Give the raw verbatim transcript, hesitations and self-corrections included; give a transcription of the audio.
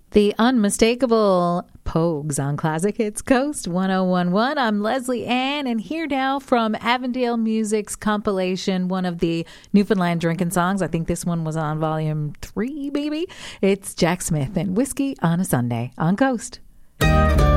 The unmistakable Pogues on Classic Hits Coast one oh one one. I'm Leslie Ann, and here now from Avondale Music's compilation, one of the Newfoundland drinking songs. I think this one was on volume three, maybe. It's Jack Smith and Whiskey on a Sunday on Coast.